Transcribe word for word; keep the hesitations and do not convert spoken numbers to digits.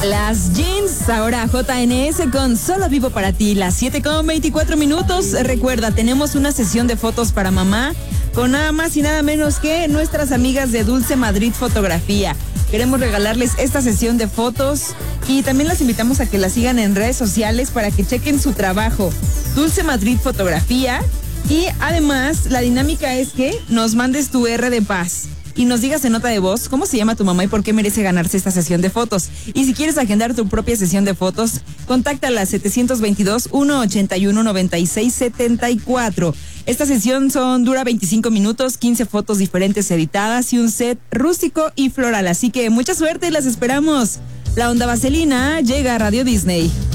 Las Jeans, ahora J N S con Solo Vivo para ti, las siete con veinticuatro minutos. Recuerda, tenemos una sesión de fotos para mamá con nada más y nada menos que nuestras amigas de Dulce Madrid Fotografía. Queremos regalarles esta sesión de fotos y también las invitamos a que la sigan en redes sociales para que chequen su trabajo. Dulce Madrid Fotografía. Y además, la dinámica es que nos mandes tu R de paz y nos digas en nota de voz cómo se llama tu mamá y por qué merece ganarse esta sesión de fotos. Y si quieres agendar tu propia sesión de fotos, contáctala al setecientos veintidós, ciento ochenta y uno, noventa y seis setenta y cuatro. Esta sesión son, dura veinticinco minutos, quince fotos diferentes editadas y un set rústico y floral. Así que mucha suerte, las esperamos. La Onda Vaselina llega a Radio Disney.